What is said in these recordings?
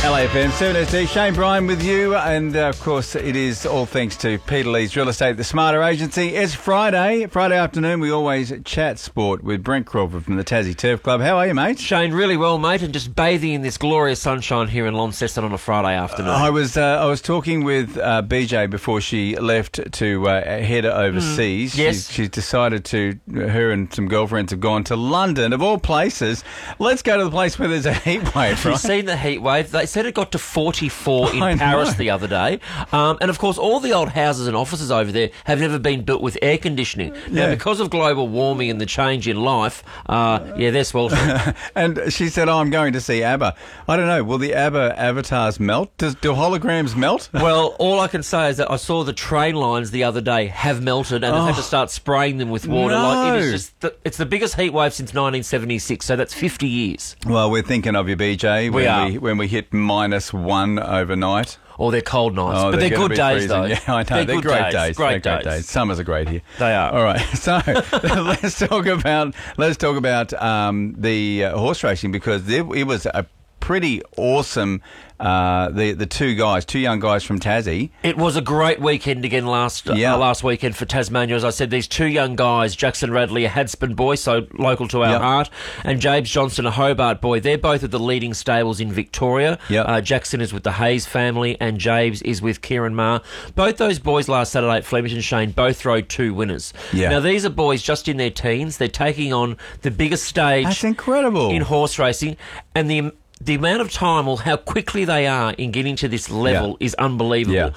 LAFM 7ST, Shane Bryan with you, and of course it is all thanks to Peter Lee's Real Estate, the Smarter Agency. It's Friday afternoon. We always chat sport with Brent Crawford from the Tassie Turf Club. How are you, mate? Shane, really well, mate, and just bathing in this glorious sunshine here in Launceston on a Friday afternoon. I was talking with BJ before she left to head overseas. Yes. She's decided to, her and some girlfriends have gone to London, of all places. Let's go to the place where there's a heat wave, right? You've seen the heat wave. They said it got to 44 in Paris the other day. And, of course, all the old houses and offices over there have never been built with air conditioning. Now, because of global warming and the change in life, they're sweltering. And she said, I'm going to see ABBA. I don't know, will the ABBA avatars melt? Do holograms melt? Well, all I can say is that I saw the train lines the other day have melted and I've had to start spraying them with water. No. Like, it is just it's the biggest heat wave since 1976, so that's 50 years. Well, we're thinking of you, BJ, when we hit -1 overnight. Or they're cold nights. But they're good days, freezing. though. Yeah, I know. They're great days. Great They're days. great days. Summers are great here. They are. All right. So let's talk about the horse racing, because it was a pretty awesome. The two young guys from Tassie. It was a great weekend again last weekend for Tasmania. As I said, these two young guys, Jackson Radley, a Hadspen boy, so local to our heart, and James Johnson, a Hobart boy. They're both at the leading stables in Victoria. Jackson is with the Hayes family and James is with Kieran Maher. Both those boys last Saturday at Flemington, Shane, both rode 2 winners. Now, these are boys just in their teens. They're taking on the biggest stage. That's incredible. In horse racing, and the amount of time, or how quickly they are in getting to this level, is unbelievable.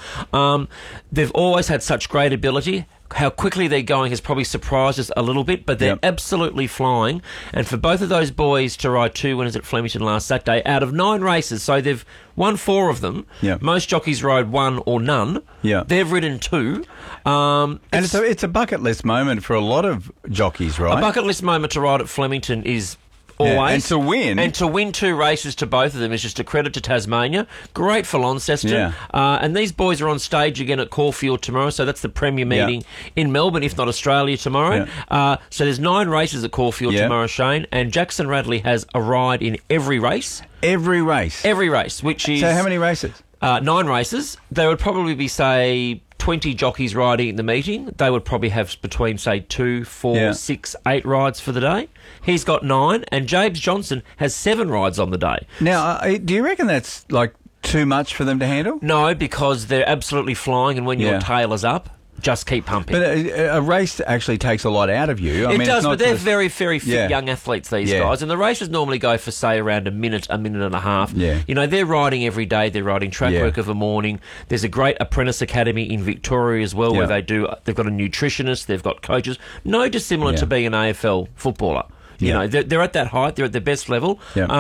They've always had such great ability. How quickly they're going has probably surprised us a little bit, but they're absolutely flying. And for both of those boys to ride 2 winners at Flemington last Saturday, out of 9 races, so they've won 4 of them. Most jockeys rode 1 or none. They've ridden 2. And it's a bucket list moment for a lot of jockeys, right? A bucket list moment to ride at Flemington is always. And to win 2 races to both of them is just a credit to Tasmania. Great for Launceston. And these boys are on stage again at Caulfield tomorrow, so that's the Premier meeting in Melbourne, if not Australia, tomorrow. So there's 9 races at Caulfield tomorrow, Shane, and Jackson Radley has a ride in every race. Every race? Every race, which is... So how many races? 9 races. There would probably be, say, 20 jockeys riding at the meeting. They would probably have between, say, 2, 4, 6, 8 rides for the day. He's got 9, and James Johnson has 7 rides on the day. Now, do you reckon that's like too much for them to handle? No, because they're absolutely flying, and when your tail is up, just keep pumping. But a race actually takes a lot out of you. It does, but they're very, very fit young athletes, these guys. And the races normally go for, say, around a minute and a half. You know, they're riding every day. They're riding track work of a morning. There's a great apprentice academy in Victoria as well, where they've got a nutritionist, they've got coaches. No dissimilar to being an AFL footballer. You know, they're at that height. They're at their best level.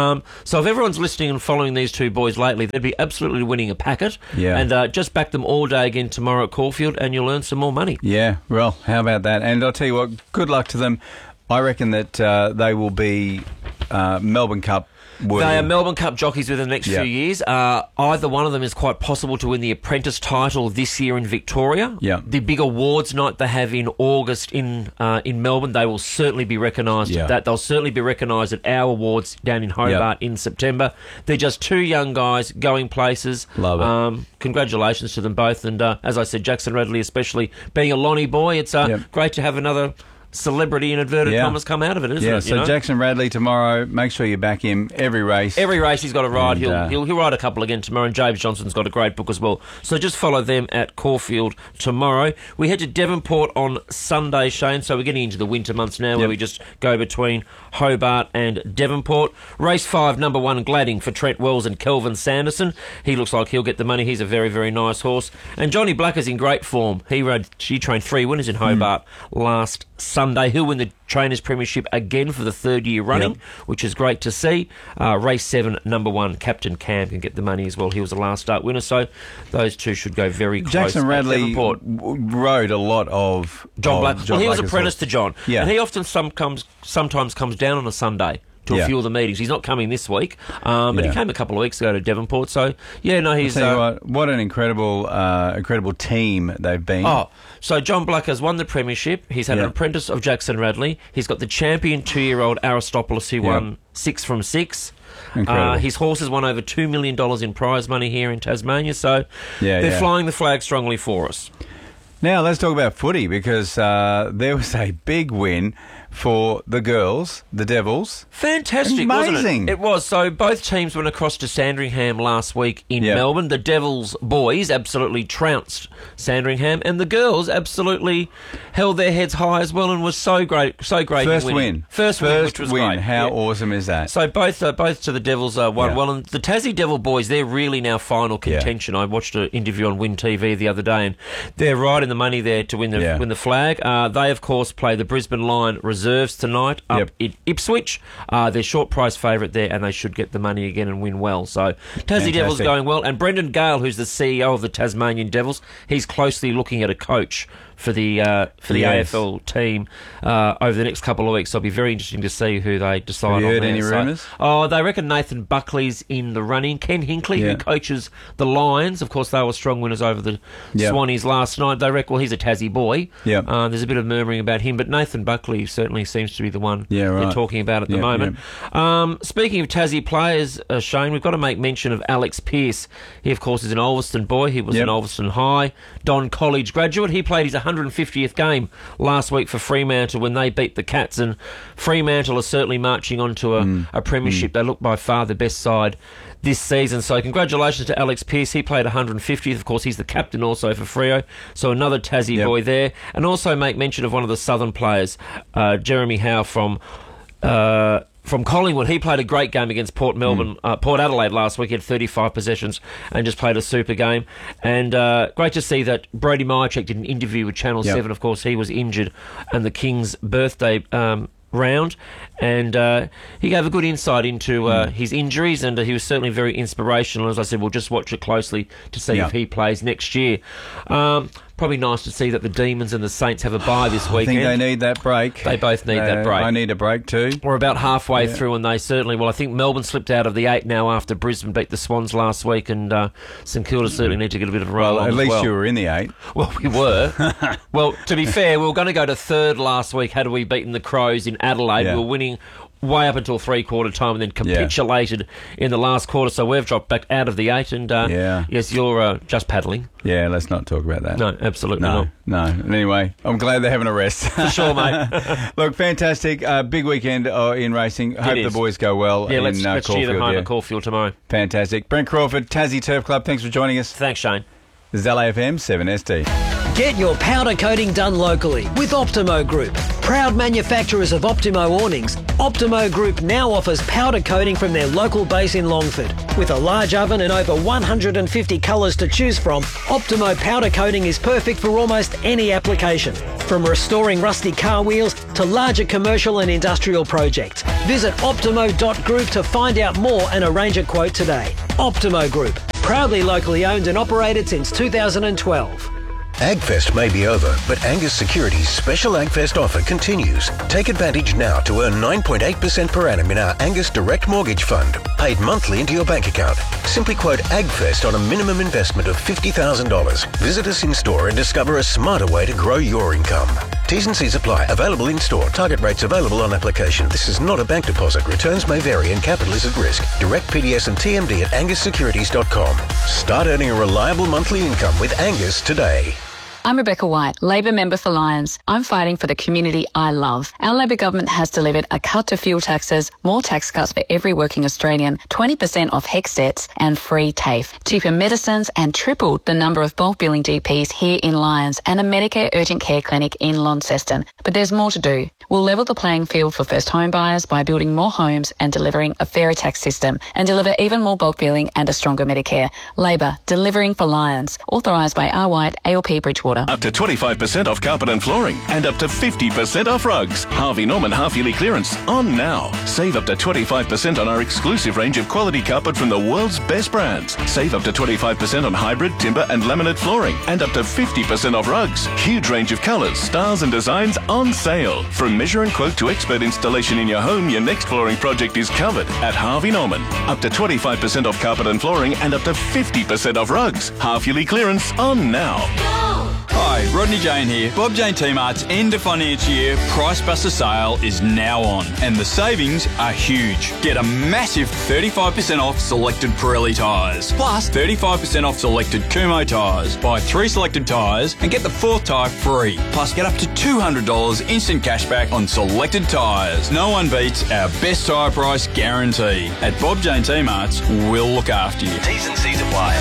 So if everyone's listening and following these 2 boys lately, they'd be absolutely winning a packet. And just back them all day again tomorrow at Caulfield, and you'll earn some more money. Yeah, well, how about that? And I'll tell you what, good luck to them. I reckon that they will be Melbourne Cup. They are Melbourne Cup jockeys within the next few years. Either one of them is quite possible to win the apprentice title this year in Victoria. The big awards night they have in August in Melbourne, they will certainly be recognised at that. They'll certainly be recognised at our awards down in Hobart in September. They're just 2 young guys going places. Love it. Congratulations to them both. And as I said, Jackson Radley, especially being a Lonnie boy, it's great to have another celebrity in inverted commas come out of it, isn't it? So Jackson Radley tomorrow, make sure you back him every race. Every race he's got a ride. He'll ride a couple again tomorrow, and James Johnson's got a great book as well. So just follow them at Caulfield tomorrow. We head to Devonport on Sunday, Shane, so we're getting into the winter months now where we just go between Hobart and Devonport. Race 5, number 1, Gladding for Trent Wells and Kelvin Sanderson. He looks like he'll get the money. He's a very, very nice horse. And Johnny Black is in great form. She trained 3 winners in Hobart last Sunday. He'll win the Trainers' Premiership again for the 3rd year running, which is great to see. Race 7, number 1, Captain Cam can get the money as well. He was the last start winner, so those 2 should go very close. Jackson Radley rode a lot of John Black. Well, he was apprentice to John, and he often sometimes comes down on a Sunday to a few of the meetings. He's not coming this week, but he came a couple of weeks ago to Devonport. So he's. What an incredible team they've been. So John Black has won the premiership. He's had an apprentice of Jackson Radley. He's got the champion 2-year-old Aristopoulos who won 6 from 6. Incredible. His horses won over $2 million in prize money here in Tasmania, so they're flying the flag strongly for us. Now, let's talk about footy, because there was a big win for the girls, the Devils. Fantastic, amazing. Wasn't it? It was. So both teams went across to Sandringham last week in Melbourne. The Devils boys absolutely trounced Sandringham, and the girls absolutely held their heads high as well, and was so great. First win, which was great. How awesome is that? So both to the Devils won well, and the Tassie Devil boys, they're really now final contention. I watched an interview on Win TV the other day, and they're right in the money there to win the flag. They of course play the Brisbane Lion reserves tonight up in Ipswich. They're short price favourite there, and they should get the money again and win well. So Tassie Devils going well, and Brendan Gale, who's the CEO of the Tasmanian Devils, he's closely looking at a coach for the AFL team over the next couple of weeks. So it'll be very interesting to see who they decide on. Have you heard there. any rumours? Oh, they reckon Nathan Buckley's in the running. Ken Hinkley, who coaches the Lions, of course, they were strong winners over the Swannies last night. They reckon, well, he's a Tassie boy. There's a bit of murmuring about him, but Nathan Buckley certainly seems to be the one they're talking about at the moment. Speaking of Tassie players, Shane, we've got to make mention of Alex Pearce. He, of course, is an Ulverston boy. He was an Ulverston High Don College graduate. He played his 150th game last week for Fremantle when they beat the Cats, and Fremantle are certainly marching on to a premiership. They look by far the best side this season. So congratulations to Alex Pearce. He played 150th. Of course, he's the captain also for Freo. So another Tassie boy there. And also make mention of one of the Southern players, Jeremy Howe from Collingwood. He played a great game against Port Adelaide last week. He had 35 possessions and just played a super game. And great to see that Brody Myercheck did an interview with Channel 7. Of course, he was injured and the King's birthday round, and he gave a good insight into his injuries, and he was certainly very inspirational. As I said, we'll just watch it closely to see if he plays next year. Probably nice to see that the Demons and the Saints have a bye this weekend. I think they need that break. They both need that break. I need a break too. We're about halfway through, and they certainly... Well, I think Melbourne slipped out of the 8 now after Brisbane beat the Swans last week, and St Kilda certainly need to get a bit of a roll on at as least well. You were in the 8. Well, we were. Well, to be fair, we were going to go to third last week had we beaten the Crows in Adelaide. We were winning way up until three-quarter time, and then capitulated in the last quarter, so we've dropped back out of the 8, and yes, you're just paddling. Yeah, let's not talk about that. No, absolutely not. No. Anyway, I'm glad they're having a rest. For sure, mate. Look, fantastic. Big weekend in racing. Hope the boys go well in let's Caulfield. cheer them home at Caulfield tomorrow. Fantastic. Brent Crawford, Tassie Turf Club, thanks for joining us. Thanks, Shane. This is LAFM 7SD. Get your powder coating done locally with Optimo Group. Proud manufacturers of Optimo awnings, Optimo Group now offers powder coating from their local base in Longford. With a large oven and over 150 colours to choose from, Optimo powder coating is perfect for almost any application. From restoring rusty car wheels to larger commercial and industrial projects. Visit optimo.group to find out more and arrange a quote today. Optimo Group, proudly locally owned and operated since 2012. AgFest may be over, but Angus Securities' special AgFest offer continues. Take advantage now to earn 9.8% per annum in our Angus Direct Mortgage Fund, paid monthly into your bank account. Simply quote AgFest on a minimum investment of $50,000. Visit us in store and discover a smarter way to grow your income. T's and C's apply. Available in store. Target rates available on application. This is not a bank deposit. Returns may vary and capital is at risk. Direct PDS and TMD at angussecurities.com. Start earning a reliable monthly income with Angus today. I'm Rebecca White, Labor member for Lions. I'm fighting for the community I love. Our Labor government has delivered a cut to fuel taxes, more tax cuts for every working Australian, 20% off HECS debts and free TAFE, cheaper medicines and tripled the number of bulk billing GPs here in Lions and a Medicare urgent care clinic in Launceston. But there's more to do. We'll level the playing field for first home buyers by building more homes and delivering a fairer tax system and deliver even more bulk billing and a stronger Medicare. Labor, delivering for Lions. Authorised by R. White, ALP Bridgewater. Up to 25% off carpet and flooring and up to 50% off rugs. Harvey Norman half-yearly clearance on now. Save up to 25% on our exclusive range of quality carpet from the world's best brands. Save up to 25% on hybrid, timber and laminate flooring and up to 50% off rugs. Huge range of colours, styles and designs on sale. From measure and quote to expert installation in your home, your next flooring project is covered at Harvey Norman. Up to 25% off carpet and flooring and up to 50% off rugs. Half-yearly clearance on now. Go! Hi, Rodney Jane here. Bob Jane T-Mart's end of financial year Price Buster sale is now on, and the savings are huge. Get a massive 35% off selected Pirelli tyres, plus 35% off selected Kumho tyres. Buy 3 selected tyres and get the 4th tyre free. Plus get up to $200 instant cashback on selected tyres. No one beats our best tyre price guarantee. At Bob Jane T-Mart's, we'll look after you. T's and C's apply.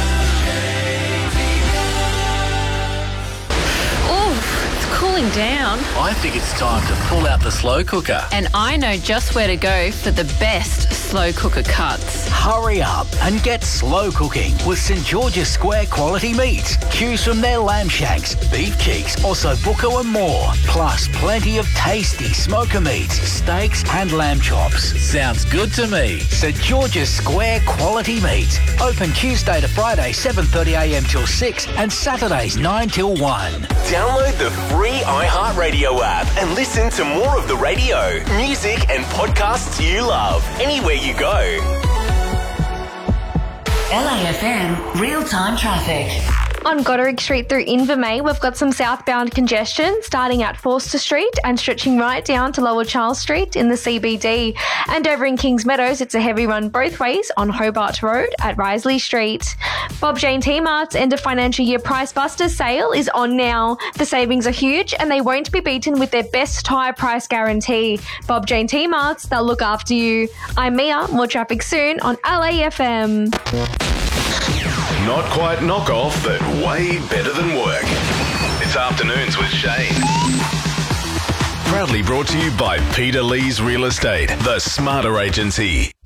Cooling down. I think it's time to pull out the slow cooker. And I know just where to go for the best slow cooker cuts. Hurry up and get slow cooking with St George's Square quality meats. Choose from their lamb shanks, beef cheeks, ossobuco and more. Plus plenty of tasty smoker meats, steaks and lamb chops. Sounds good to me. St George's Square quality meats. Open Tuesday to Friday 7:30am till 6 and Saturdays 9 till 1. Download the free iHeartRadio app and listen to more of the radio, music and podcasts you love anywhere you go. LAFM real-time traffic. On Goderic Street through Invermay, we've got some southbound congestion starting at Forster Street and stretching right down to Lower Charles Street in the CBD. And over in Kings Meadows, it's a heavy run both ways on Hobart Road at Risley Street. Bob Jane T-Mart's end of financial year Price Buster sale is on now. The savings are huge and they won't be beaten with their best tyre price guarantee. Bob Jane T-Mart's, they'll look after you. I'm Mia, more traffic soon on LAFM. Not quite knockoff, but way better than work. It's Afternoons with Shane. Proudly brought to you by Peter Lee's Real Estate, the smarter agency.